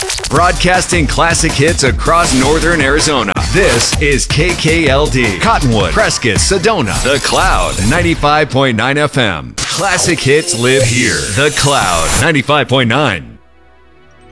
Broadcasting classic hits across northern Arizona. This is KKLD, Cottonwood, Prescott, Sedona, The Cloud, 95.9 FM. Classic hits live here. The Cloud, 95.9.